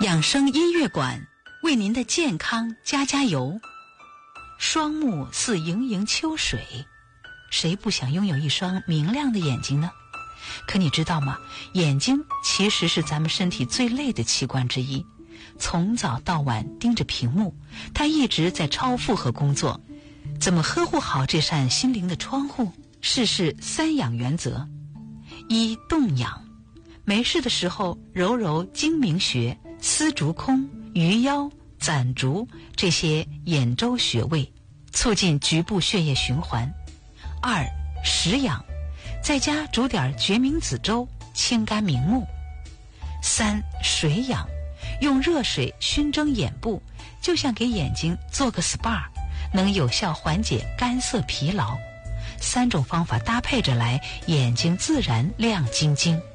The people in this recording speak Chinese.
养生音乐馆为您的健康加油。双目似盈盈秋水，谁不想拥有一双明亮的眼睛呢？可你知道吗？眼睛其实是咱们身体最累的器官之一，从早到晚盯着屏幕，它一直在超负荷工作。怎么呵护好这扇心灵的窗户？试试3养原则。1、动养，没事的时候揉揉睛明穴、丝竹空、鱼腰、攒竹这些眼周穴位，促进局部血液循环。2、食养，在家煮点决明子粥，清肝明目。3、水养，用热水熏蒸眼部，就像给眼睛做个 SPA， 能有效缓解干涩疲劳。3种方法搭配着来，眼睛自然亮晶晶。